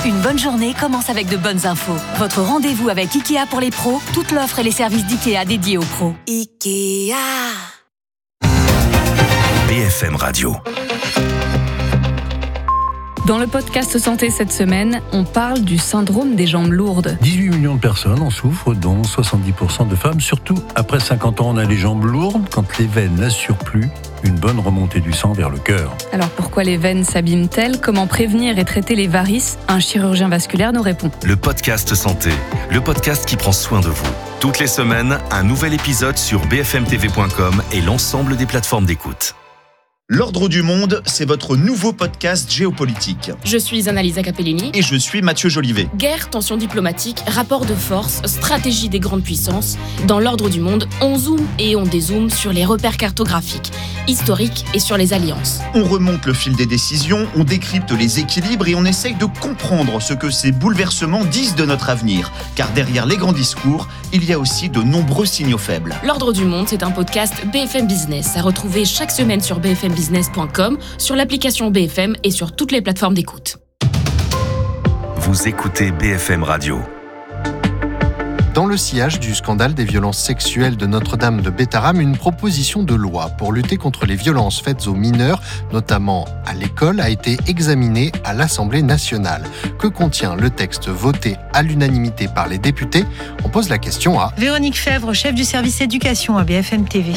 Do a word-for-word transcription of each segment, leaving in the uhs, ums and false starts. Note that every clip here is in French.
Une bonne journée commence avec de bonnes infos. Votre rendez-vous avec Ikea pour les pros, toute l'offre et les services d'Ikea dédiés aux pros. Ikea. B F M Radio. Dans le podcast Santé cette semaine, on parle du syndrome des jambes lourdes. dix-huit millions de personnes en souffrent, dont soixante-dix pour cent de femmes. Surtout, après cinquante ans, on a les jambes lourdes quand les veines n'assurent plus une bonne remontée du sang vers le cœur. Alors pourquoi les veines s'abîment-elles ? Comment prévenir et traiter les varices ? Un chirurgien vasculaire nous répond. Le podcast Santé, le podcast qui prend soin de vous. Toutes les semaines, un nouvel épisode sur b f m t v point com et l'ensemble des plateformes d'écoute. L'Ordre du Monde, c'est votre nouveau podcast géopolitique. Je suis Annalisa Capellini. Et je suis Mathieu Jolivet. Guerre, tensions diplomatiques, rapports de force, stratégie des grandes puissances. Dans l'Ordre du Monde, on zoome et on dézoome sur les repères cartographiques, historiques et sur les alliances. On remonte le fil des décisions, on décrypte les équilibres et on essaye de comprendre ce que ces bouleversements disent de notre avenir. Car derrière les grands discours, il y a aussi de nombreux signaux faibles. L'Ordre du Monde, c'est un podcast B F M Business à retrouver chaque semaine sur b f m business point com, sur l'application B F M et sur toutes les plateformes d'écoute. Vous écoutez B F M Radio. Dans le sillage du scandale des violences sexuelles de Notre-Dame de Bétarame, une proposition de loi pour lutter contre les violences faites aux mineurs, notamment à l'école, a été examinée à l'Assemblée nationale. Que contient le texte voté à l'unanimité par les députés ? On pose la question à Véronique Fèvre, chef du service éducation à B F M T V.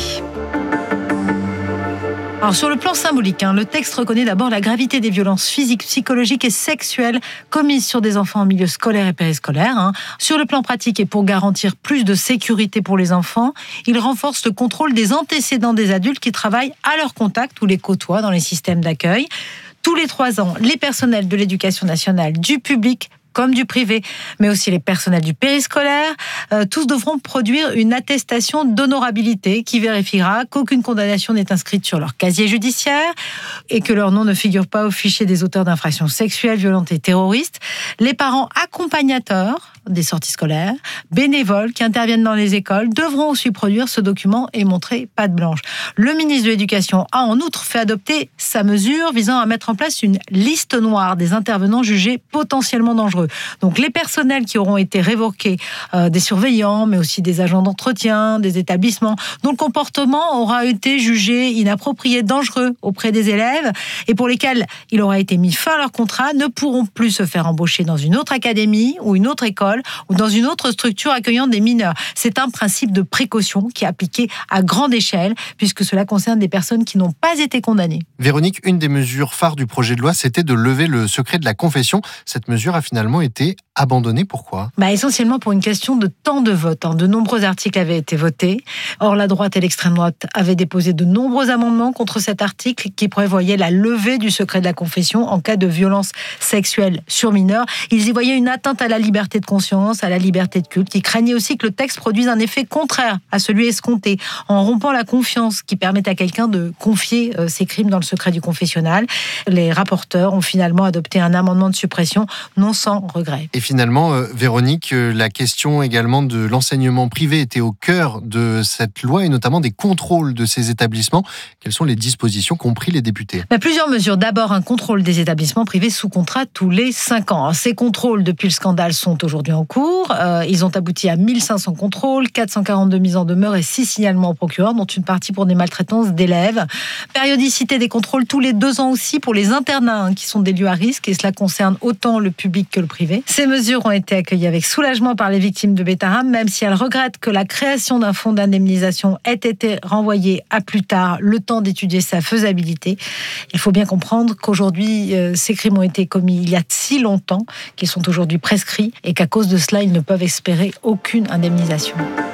Alors, sur le plan symbolique, hein, le texte reconnaît d'abord la gravité des violences physiques, psychologiques et sexuelles commises sur des enfants en milieu scolaire et périscolaire. Hein. Sur le plan pratique et pour garantir plus de sécurité pour les enfants, il renforce le contrôle des antécédents des adultes qui travaillent à leur contact ou les côtoient dans les systèmes d'accueil. Tous les trois ans, les personnels de l'éducation nationale, du public comme du privé, mais aussi les personnels du périscolaire, euh, tous devront produire une attestation d'honorabilité qui vérifiera qu'aucune condamnation n'est inscrite sur leur casier judiciaire et que leur nom ne figure pas au fichier des auteurs d'infractions sexuelles, violentes et terroristes. Les parents accompagnateurs des sorties scolaires, bénévoles qui interviennent dans les écoles, devront aussi produire ce document et montrer patte blanche. Le ministre de l'Éducation a en outre fait adopter sa mesure visant à mettre en place une liste noire des intervenants jugés potentiellement dangereux. Donc les personnels qui auront été révoqués, euh, des surveillants, mais aussi des agents d'entretien, des établissements, dont le comportement aura été jugé inapproprié, dangereux auprès des élèves, et pour lesquels il aura été mis fin à leur contrat, ne pourront plus se faire embaucher dans une autre académie ou une autre école ou dans une autre structure accueillant des mineurs. C'est un principe de précaution qui est appliqué à grande échelle, puisque cela concerne des personnes qui n'ont pas été condamnées. Véronique, une des mesures phares du projet de loi, c'était de lever le secret de la confession. Cette mesure a finalement été abandonnée. Pourquoi ? Bah, essentiellement pour une question de temps de vote. De nombreux articles avaient été votés. Or, la droite et l'extrême droite avaient déposé de nombreux amendements contre cet article qui prévoyait la levée du secret de la confession en cas de violence sexuelle sur mineurs. Ils y voyaient une atteinte à la liberté de conscience, à la liberté de culte. Ils craignaient aussi que le texte produise un effet contraire à celui escompté, en rompant la confiance qui permet à quelqu'un de confier ses crimes dans le secret du confessionnal. Les rapporteurs ont finalement adopté un amendement de suppression, non sans regret. Et finalement, euh, Véronique, euh, la question également de l'enseignement privé était au cœur de cette loi et notamment des contrôles de ces établissements. Quelles sont les dispositions qu'ont pris les députés ? Bah, plusieurs mesures. D'abord, un contrôle des établissements privés sous contrat tous les cinq ans. Ces contrôles, depuis le scandale, sont aujourd'hui en cours. Euh, ils ont abouti à mille cinq cents contrôles, quatre cent quarante-deux mises en demeure et six signalements au procureur, dont une partie pour des maltraitances d'élèves. Périodicité des contrôles tous les deux ans aussi pour les internats, hein, qui sont des lieux à risque, et cela concerne autant le public que le privé. Ces mesures ont été accueillies avec soulagement par les victimes de Bétarame, même si elles regrettent que la création d'un fonds d'indemnisation ait été renvoyée à plus tard, le temps d'étudier sa faisabilité. Il faut bien comprendre qu'aujourd'hui, euh, ces crimes ont été commis il y a si longtemps qu'ils sont aujourd'hui prescrits et qu'à cause de cela, ils ne peuvent espérer aucune indemnisation.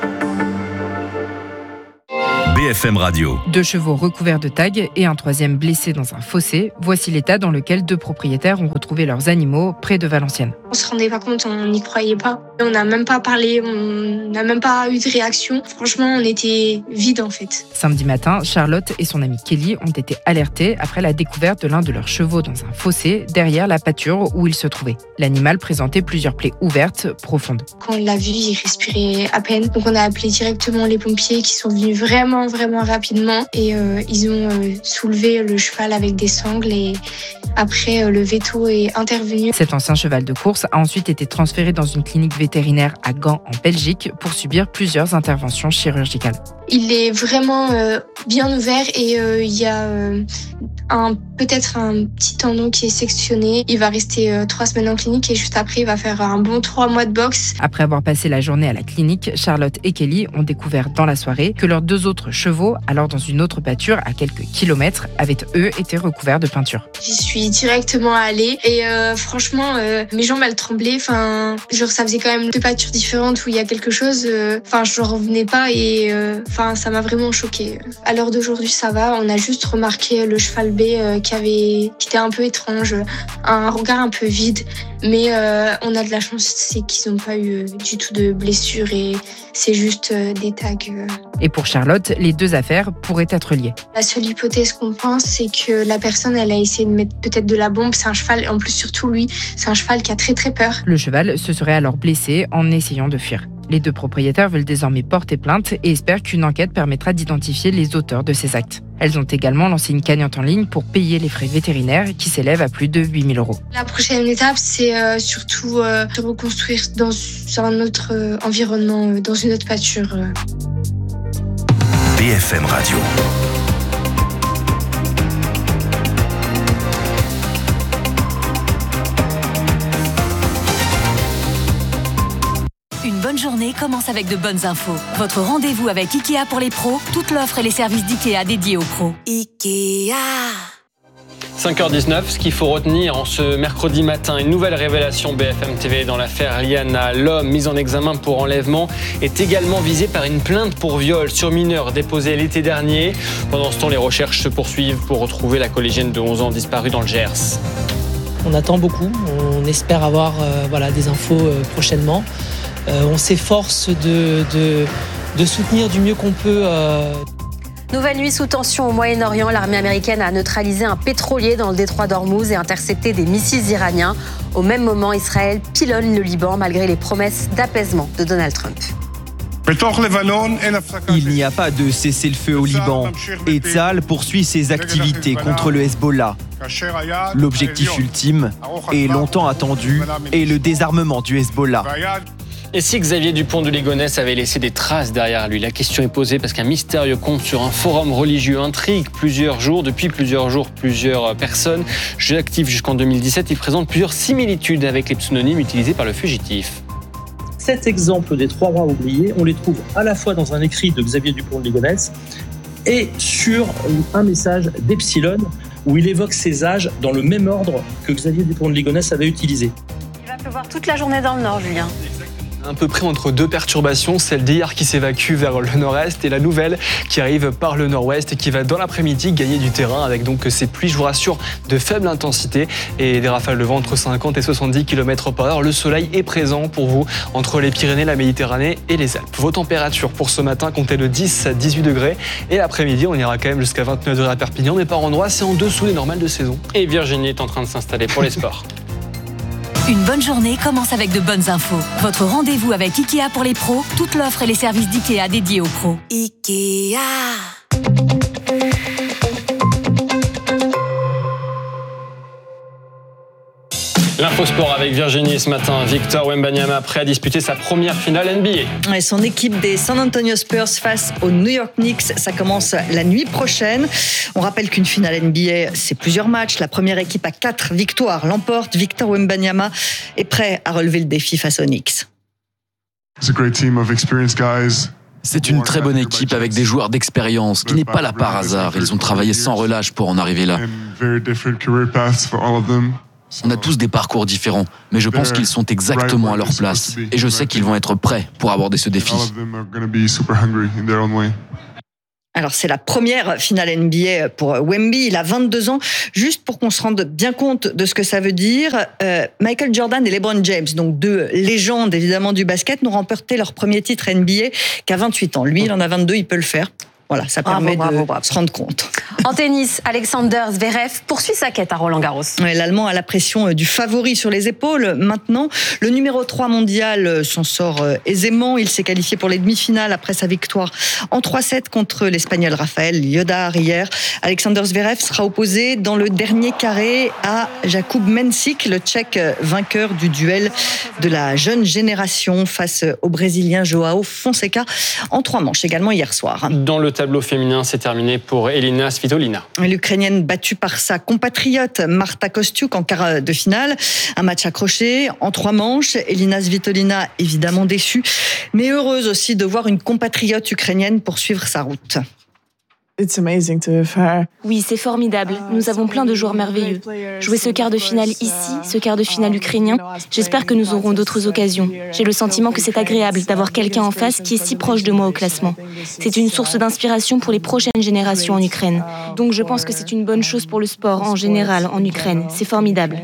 B F M Radio. Deux chevaux recouverts de tags et un troisième blessé dans un fossé. Voici l'état dans lequel deux propriétaires ont retrouvé leurs animaux près de Valenciennes. On se rendait pas compte, on n'y croyait pas. On n'a même pas parlé, on n'a même pas eu de réaction. Franchement, on était vide en fait. Samedi matin, Charlotte et son amie Kelly ont été alertées après la découverte de l'un de leurs chevaux dans un fossé derrière la pâture où il se trouvait. L'animal présentait plusieurs plaies ouvertes, profondes. Quand on l'a vu, il respirait à peine. Donc on a appelé directement les pompiers qui sont venus vraiment vraiment rapidement et euh, ils ont euh, soulevé le cheval avec des sangles et après euh, le veto est intervenu. Cet ancien cheval de course a ensuite été transféré dans une clinique vétérinaire à Gand en Belgique pour subir plusieurs interventions chirurgicales. Il est vraiment euh, bien ouvert et euh, il y a euh, un, peut-être un petit tendon qui est sectionné. Il va rester euh, trois semaines en clinique et juste après il va faire un bon trois mois de boxe. Après avoir passé la journée à la clinique, Charlotte et Kelly ont découvert dans la soirée que leurs deux autres chevaux, alors dans une autre pâture à quelques kilomètres, avaient eux été recouverts de peinture. J'y suis directement allée et euh, franchement euh, mes jambes elles tremblaient. Enfin, genre ça faisait quand même deux pâtures différentes où il y a quelque chose. Enfin, euh, je ne revenais pas et euh, enfin ça m'a vraiment choquée. À l'heure d'aujourd'hui ça va. On a juste remarqué le cheval B euh, qui avait, qui était un peu étrange, un regard un peu vide. Mais euh, on a de la chance, c'est qu'ils n'ont pas eu du tout de blessures et c'est juste euh, des tags. Euh. Et pour Charlotte, les deux affaires pourraient être liées. La seule hypothèse qu'on pense, c'est que la personne, elle a essayé de mettre peut-être de la bombe. C'est un cheval, en plus surtout lui, c'est un cheval qui a très très peur. Le cheval se serait alors blessé en essayant de fuir. Les deux propriétaires veulent désormais porter plainte et espèrent qu'une enquête permettra d'identifier les auteurs de ces actes. Elles ont également lancé une cagnotte en ligne pour payer les frais vétérinaires qui s'élèvent à plus de huit mille euros. La prochaine étape, c'est euh, surtout euh, de reconstruire dans un autre euh, environnement, euh, dans une autre pâture. Euh. B F M Radio. Une bonne journée commence avec de bonnes infos. Votre rendez-vous avec Ikea pour les pros, toute l'offre et les services d'Ikea dédiés aux pros. Ikea. cinq heures dix-neuf, ce qu'il faut retenir en ce mercredi matin, une nouvelle révélation B F M T V dans l'affaire Liana. L'homme mis en examen pour enlèvement est également visé par une plainte pour viol sur mineur déposée l'été dernier. Pendant ce temps, les recherches se poursuivent pour retrouver la collégienne de onze ans disparue dans le Gers. On attend beaucoup, on espère avoir euh, voilà, des infos euh, prochainement. Euh, on s'efforce de, de, de soutenir du mieux qu'on peut. Euh... Nouvelle nuit sous tension au Moyen-Orient. L'armée américaine a neutralisé un pétrolier dans le détroit d'Ormuz et intercepté des missiles iraniens. Au même moment, Israël pilonne le Liban malgré les promesses d'apaisement de Donald Trump. Il n'y a pas de cessez-le-feu au Liban et Tsahal poursuit ses activités contre le Hezbollah. L'objectif ultime et longtemps attendu est le désarmement du Hezbollah. Et si Xavier Dupont de Ligonnès avait laissé des traces derrière lui? La question est posée parce qu'un mystérieux compte sur un forum religieux intrigue plusieurs jours, depuis plusieurs jours, plusieurs personnes. Jeu actif jusqu'en deux mille dix-sept, il présente plusieurs similitudes avec les pseudonymes utilisés par le fugitif. Cet exemple des trois rois oubliés, on les trouve à la fois dans un écrit de Xavier Dupont de Ligonnès et sur un message d'Epsilon où il évoque ses âges dans le même ordre que Xavier Dupont de Ligonnès avait utilisé. Il va pleuvoir toute la journée dans le nord, Julien. À peu près entre deux perturbations, celle d'hier qui s'évacue vers le nord-est et la nouvelle qui arrive par le nord-ouest et qui va dans l'après-midi gagner du terrain avec donc ces pluies, je vous rassure, de faible intensité et des rafales de vent entre cinquante et soixante-dix kilomètres par heure. Le soleil est présent pour vous entre les Pyrénées, la Méditerranée et les Alpes. Vos températures pour ce matin comptez de dix à dix-huit degrés et l'après-midi on ira quand même jusqu'à vingt-neuf degrés à Perpignan, mais par endroits c'est en dessous des normales de saison. Et Virginie est en train de s'installer pour les sports. Une bonne journée commence avec de bonnes infos. Votre rendez-vous avec Ikea pour les pros, toute l'offre et les services d'Ikea dédiés aux pros. Ikea. L'info sport avec Virginie ce matin. Victor Wembanyama prêt à disputer sa première finale N B A. Et son équipe des San Antonio Spurs face aux New York Knicks, ça commence la nuit prochaine. On rappelle qu'une finale N B A, c'est plusieurs matchs. La première équipe à quatre victoires l'emporte. Victor Wembanyama est prêt à relever le défi face aux Knicks. C'est une très bonne équipe avec des joueurs d'expérience qui n'est pas là par hasard. Ils ont travaillé sans relâche pour en arriver là. On a tous des parcours différents, mais je pense qu'ils sont exactement à leur place. Et je sais qu'ils vont être prêts pour aborder ce défi. Alors, c'est la première finale N B A pour Wemby. Il a vingt-deux ans. Juste pour qu'on se rende bien compte de ce que ça veut dire, euh, Michael Jordan et LeBron James, donc deux légendes évidemment du basket, n'ont remporté leur premier titre N B A qu'à vingt-huit ans. Lui, il en a vingt-deux, il peut le faire. Voilà, ça Bravo, permet bravo, de bravo. se rendre compte. En tennis, Alexander Zverev poursuit sa quête à Roland-Garros. Ouais, L'Allemand a la pression du favori sur les épaules. Maintenant, le numéro trois mondial s'en sort aisément. Il s'est qualifié pour les demi-finales après sa victoire en trois sept contre l'Espagnol Rafael Llodar hier. Alexander Zverev sera opposé dans le dernier carré à Jakub Mensik, le Tchèque vainqueur du duel de la jeune génération face au Brésilien Joao Fonseca en trois manches également hier soir. Dans le tableau féminin, c'est terminé pour Elina Svitolina. L'Ukrainienne battue par sa compatriote Marta Kostyuk en quart de finale. Un match accroché en trois manches. Elina Svitolina évidemment déçue, mais heureuse aussi de voir une compatriote ukrainienne poursuivre sa route. Oui, c'est formidable. Nous avons plein de joueurs merveilleux. Jouer ce quart de finale ici, ce quart de finale ukrainien, j'espère que nous aurons d'autres occasions. J'ai le sentiment que c'est agréable d'avoir quelqu'un en face qui est si proche de moi au classement. C'est une source d'inspiration pour les prochaines générations en Ukraine. Donc je pense que c'est une bonne chose pour le sport en général en Ukraine. C'est formidable.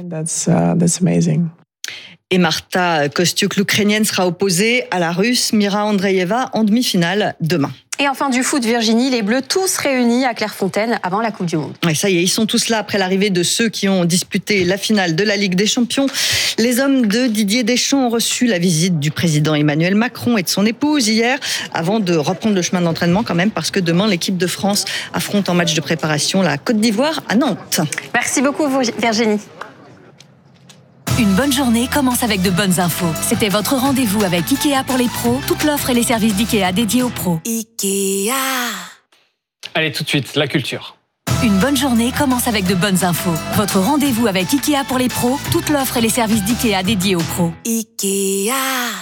Et Marta Kostyuk, l'Ukrainienne, sera opposée à la Russe Mira Andreeva en demi-finale demain. Et enfin du foot, Virginie, les Bleus tous réunis à Clairefontaine avant la Coupe du Monde. Ouais, ça y est, ils sont tous là après l'arrivée de ceux qui ont disputé la finale de la Ligue des Champions. Les hommes de Didier Deschamps ont reçu la visite du président Emmanuel Macron et de son épouse hier, avant de reprendre le chemin d'entraînement quand même, parce que demain, l'équipe de France affronte en match de préparation la Côte d'Ivoire à Nantes. Merci beaucoup Virginie. Une bonne journée commence avec de bonnes infos. C'était votre rendez-vous avec Ikea pour les pros. Toute l'offre et les services d'Ikea dédiés aux pros. Ikea. Allez, tout de suite, la culture. Une bonne journée commence avec de bonnes infos. Votre rendez-vous avec Ikea pour les pros. Toute l'offre et les services d'Ikea dédiés aux pros. Ikea.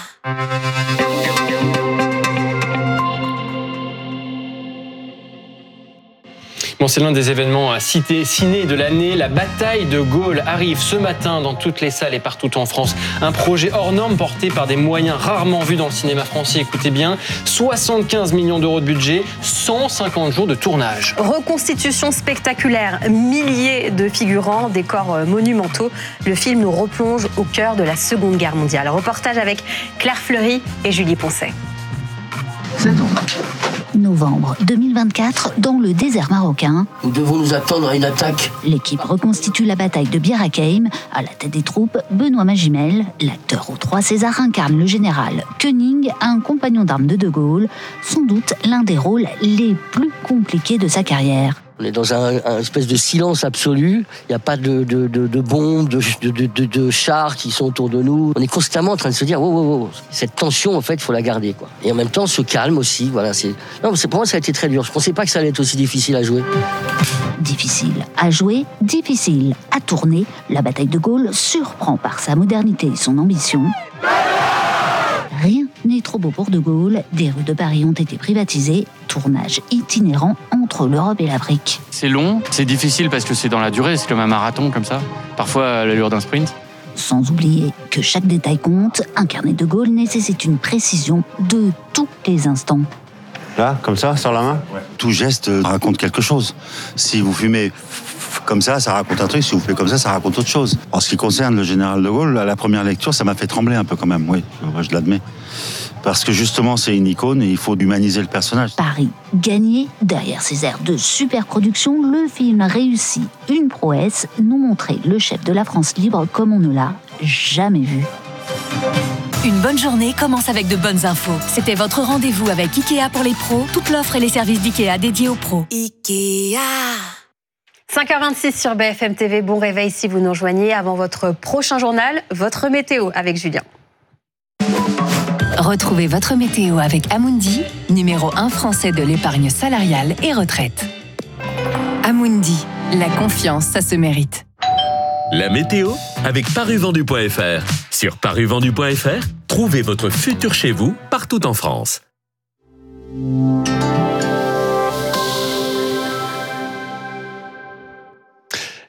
Bon, c'est l'un des événements cités, ciné de l'année. La bataille de Gaulle arrive ce matin dans toutes les salles et partout en France. Un projet hors norme porté par des moyens rarement vus dans le cinéma français. Écoutez bien, soixante-quinze millions d'euros de budget, cent cinquante jours de tournage. Reconstitution spectaculaire, milliers de figurants, décors monumentaux. Le film nous replonge au cœur de la Seconde Guerre mondiale. Reportage avec Claire Fleury et Julie Poncet. Novembre deux mille vingt-quatre, dans le désert marocain. Nous devons nous attendre à une attaque. L'équipe reconstitue la bataille de Bir Hakeim. À la tête des troupes, Benoît Magimel, l'acteur aux trois Césars, incarne le général Koenig, un compagnon d'armes de De Gaulle, sans doute l'un des rôles les plus compliqués de sa carrière. On est dans un, un espèce de silence absolu. Il n'y a pas de, de, de, de bombes, de, de, de, de chars qui sont autour de nous. On est constamment en train de se dire, wow, wow, wow. Cette tension, en fait, il faut la garder, quoi. Et en même temps, ce calme aussi. Voilà, c'est... Non, c'est... pour moi, ça a été très dur. Je ne pensais pas que ça allait être aussi difficile à jouer. Difficile à jouer, difficile à tourner. La bataille de Gaulle surprend par sa modernité et son ambition. Rien n'est trop beau pour De Gaulle. Des rues de Paris ont été privatisées. Tournage itinérant entre l'Europe et l'Afrique. C'est long, c'est difficile parce que c'est dans la durée, c'est comme un marathon comme ça. Parfois à l'allure d'un sprint. Sans oublier que chaque détail compte, incarner De Gaulle nécessite une précision de tous les instants. Là, comme ça, sur la main ? Ouais. Tout geste raconte quelque chose. Si vous fumez comme ça, ça raconte un truc. Si vous faites comme ça, ça raconte autre chose. En ce qui concerne le général de Gaulle, à la première lecture, ça m'a fait trembler un peu quand même. Oui, je l'admets. Parce que justement, c'est une icône et il faut humaniser le personnage. Paris gagné. Derrière ces airs de superproduction, le film réussit une prouesse, nous montrer le chef de la France libre comme on ne l'a jamais vu. Une bonne journée commence avec de bonnes infos. C'était votre rendez-vous avec Ikea pour les pros. Toute l'offre et les services d'Ikea dédiés aux pros. Ikea. cinq heures vingt-six sur B F M T V. Bon réveil si vous nous rejoignez avant votre prochain journal, votre météo avec Julien. Retrouvez votre météo avec Amundi, numéro un français de l'épargne salariale et retraite. Amundi, la confiance, ça se mérite. La météo avec paruvendu point F R. Sur paruvendu point F R, trouvez votre futur chez vous partout en France.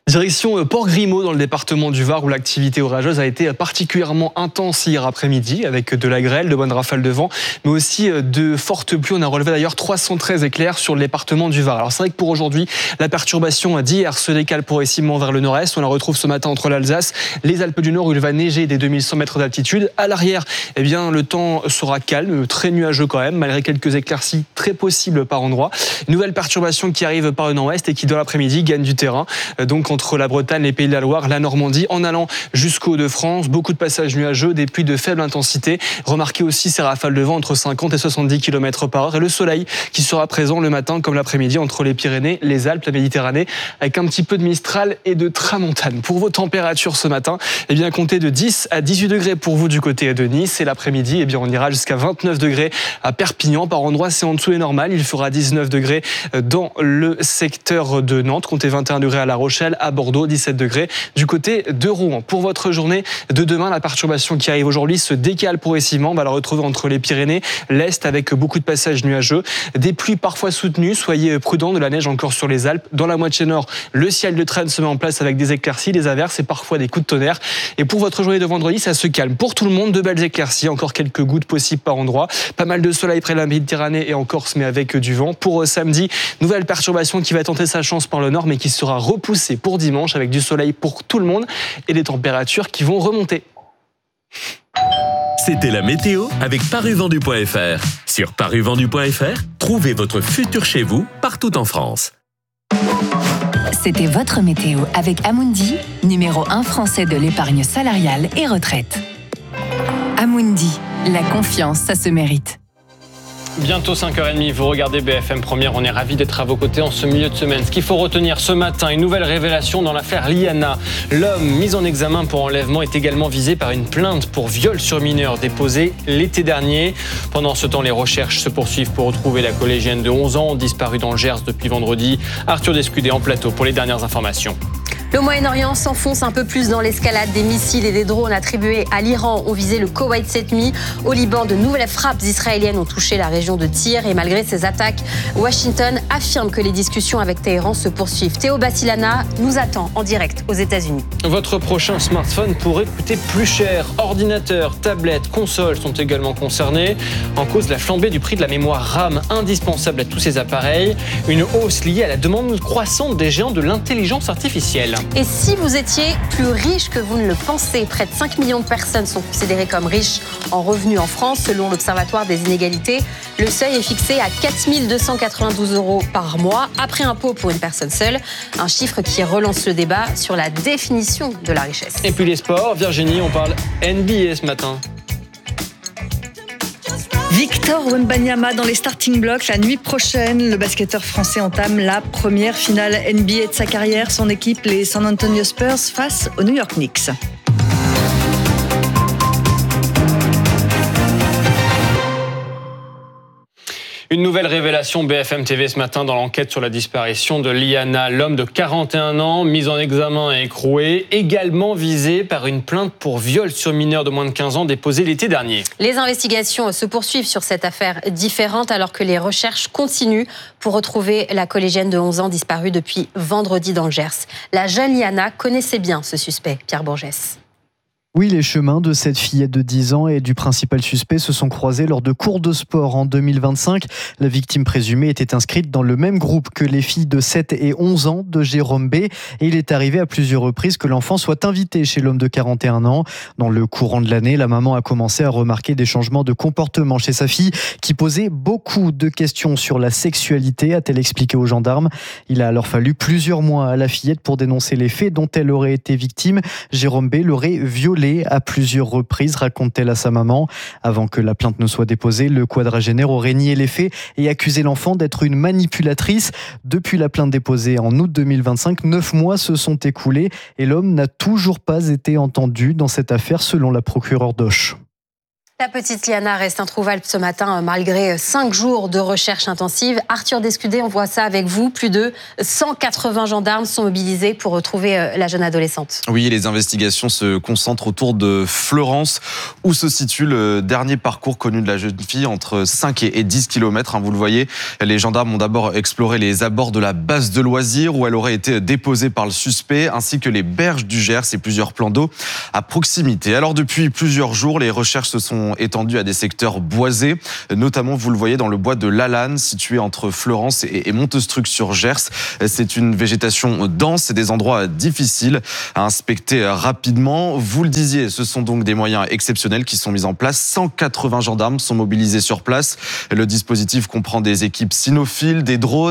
Direction Port-Grimaud dans le département du Var où l'activité orageuse a été particulièrement intense hier après-midi avec de la grêle, de bonnes rafales de vent mais aussi de fortes pluies. On a relevé d'ailleurs trois cent treize éclairs sur le département du Var. Alors c'est vrai que pour aujourd'hui la perturbation d'hier se décale progressivement vers le nord-est. On la retrouve ce matin entre l'Alsace, les Alpes du Nord où il va neiger des deux mille cent mètres d'altitude. À l'arrière, eh bien, le temps sera calme, très nuageux quand même malgré quelques éclaircies très possibles par endroits. Nouvelle perturbation qui arrive par le nord-ouest et qui dans l'après-midi gagne du terrain. Donc entre la Bretagne, les Pays de la Loire, la Normandie, en allant jusqu'au Hauts-de-France, beaucoup de passages nuageux, des pluies de faible intensité. Remarquez aussi ces rafales de vent entre cinquante et soixante-dix kilomètres par heure et le soleil qui sera présent le matin comme l'après-midi entre les Pyrénées, les Alpes, la Méditerranée, avec un petit peu de mistral et de tramontane. Pour vos températures ce matin, eh bien comptez de dix à dix-huit degrés pour vous du côté de Nice et l'après-midi, eh bien on ira jusqu'à vingt-neuf degrés à Perpignan. Par endroits, c'est en dessous des normales. Il fera dix-neuf degrés dans le secteur de Nantes, comptez vingt et un degrés à La Rochelle, à Bordeaux, dix-sept degrés du côté de Rouen. Pour votre journée de demain, la perturbation qui arrive aujourd'hui se décale progressivement. On va la retrouver entre les Pyrénées, l'Est avec beaucoup de passages nuageux, des pluies parfois soutenues. Soyez prudents, de la neige encore sur les Alpes. Dans la moitié nord, le ciel de traîne se met en place avec des éclaircies, des averses et parfois des coups de tonnerre. Et pour votre journée de vendredi, ça se calme. Pour tout le monde, de belles éclaircies, encore quelques gouttes possibles par endroit. Pas mal de soleil près de la Méditerranée et en Corse, mais avec du vent. Pour samedi, nouvelle perturbation qui va tenter sa chance par le nord, mais qui sera repoussée pour dimanche avec du soleil pour tout le monde et des températures qui vont remonter. C'était la météo avec paruvendu point f r. Sur paruvendu point f r, trouvez votre futur chez vous partout en France. C'était votre météo avec Amundi, numéro un français de l'épargne salariale et retraite. Amundi, la confiance, ça se mérite. Bientôt cinq heures trente, vous regardez B F M Première, on est ravis d'être à vos côtés en ce milieu de semaine. Ce qu'il faut retenir ce matin, une nouvelle révélation dans l'affaire Liana. L'homme mis en examen pour enlèvement est également visé par une plainte pour viol sur mineur déposée l'été dernier. Pendant ce temps, les recherches se poursuivent pour retrouver la collégienne de onze ans, disparue dans le Gers depuis vendredi. Arthur Descudé en plateau pour les dernières informations. Le Moyen-Orient s'enfonce un peu plus dans l'escalade. Des missiles et des drones attribués à l'Iran ont visé le Koweït cette nuit. Au Liban, de nouvelles frappes israéliennes ont touché la région de Tyr. Et malgré ces attaques, Washington affirme que les discussions avec Téhéran se poursuivent. Théo Basilana nous attend en direct aux États-Unis. Votre prochain smartphone pourrait coûter plus cher. Ordinateurs, tablettes, consoles sont également concernés. En cause, la flambée du prix de la mémoire RAM indispensable à tous ces appareils. Une hausse liée à la demande croissante des géants de l'intelligence artificielle. Et si vous étiez plus riche que vous ne le pensez, près de cinq millions de personnes sont considérées comme riches en revenus en France, selon l'Observatoire des inégalités. Le seuil est fixé à quatre mille deux cent quatre-vingt-douze euros par mois, après impôt pour une personne seule. Un chiffre qui relance le débat sur la définition de la richesse. Et puis les sports, Virginie, on parle N B A ce matin. Victor Wembanyama dans les starting blocks. La nuit prochaine, le basketteur français entame la première finale N B A de sa carrière. Son équipe, les San Antonio Spurs, face aux New York Knicks. Une nouvelle révélation B F M T V ce matin dans l'enquête sur la disparition de Liana. L'homme de quarante et un ans, mis en examen et écroué, également visé par une plainte pour viol sur mineur de moins de quinze ans déposée l'été dernier. Les investigations se poursuivent sur cette affaire différente alors que les recherches continuent pour retrouver la collégienne de onze ans disparue depuis vendredi dans le Gers. La jeune Liana connaissait bien ce suspect, Pierre Bourgès. Oui, les chemins de cette fillette de dix ans et du principal suspect se sont croisés lors de cours de sport en deux mille vingt-cinq. La victime présumée était inscrite dans le même groupe que les filles de sept et onze ans de Jérôme B. Et il est arrivé à plusieurs reprises que l'enfant soit invité chez l'homme de quarante et un ans. Dans le courant de l'année, la maman a commencé à remarquer des changements de comportement chez sa fille qui posait beaucoup de questions sur la sexualité, a-t-elle expliqué aux gendarmes. Il a alors fallu plusieurs mois à la fillette pour dénoncer les faits dont elle aurait été victime. Jérôme B l'aurait violée à plusieurs reprises, raconte-t-elle à sa maman. Avant que la plainte ne soit déposée, le quadragénaire aurait nié les faits et accusé l'enfant d'être une manipulatrice. Depuis la plainte déposée en août deux mille vingt-cinq, neuf mois se sont écoulés et l'homme n'a toujours pas été entendu dans cette affaire selon la procureure d'Auch. La petite Liana reste introuvable ce matin malgré cinq jours de recherche intensive. Arthur Descudé, on voit ça avec vous. Plus de cent quatre-vingts gendarmes sont mobilisés pour retrouver la jeune adolescente. Oui, les investigations se concentrent autour de Fleurance, où se situe le dernier parcours connu de la jeune fille, entre cinq et dix kilomètres. Hein, vous le voyez, les gendarmes ont d'abord exploré les abords de la base de loisirs où elle aurait été déposée par le suspect, ainsi que les berges du Gers et plusieurs plans d'eau à proximité. Alors depuis plusieurs jours, les recherches se sont étendues à des secteurs boisés, notamment, vous le voyez, dans le bois de l'Alane, situé entre Fleurance et Montestruc-sur-Gers. C'est une végétation dense et des endroits difficiles à inspecter rapidement. Vous le disiez, ce sont donc des moyens exceptionnels qui sont mis en place. cent quatre-vingts gendarmes sont mobilisés sur place. Le dispositif comprend des équipes cynophiles, des drones,